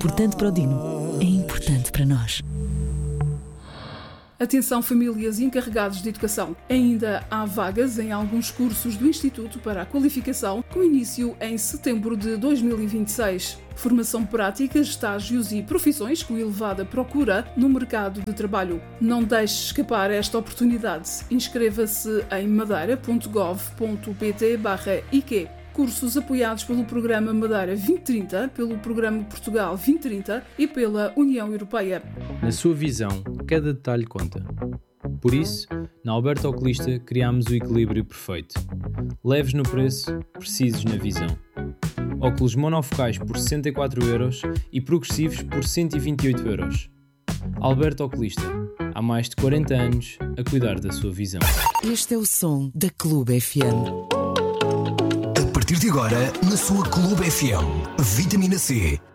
Importante para o Dino. É importante para nós. Atenção, famílias e encarregados de educação. Ainda há vagas em alguns cursos do Instituto para a Qualificação, com início em setembro de 2026. Formação prática, estágios e profissões com elevada procura no mercado de trabalho. Não deixe escapar esta oportunidade. Inscreva-se em madeira.gov.pt/IQ. Cursos apoiados pelo Programa Madeira 2030, pelo Programa Portugal 2030 e pela União Europeia. Na sua visão, cada detalhe conta. Por isso, na Alberto Oculista criámos o equilíbrio perfeito. Leves no preço, precisos na visão. Óculos monofocais por 64€ e progressivos por 128€. Alberto Oculista, há mais de 40 anos a cuidar da sua visão. Este é o som da Clube FM. A partir de agora, na sua Clube FM, Vitamina C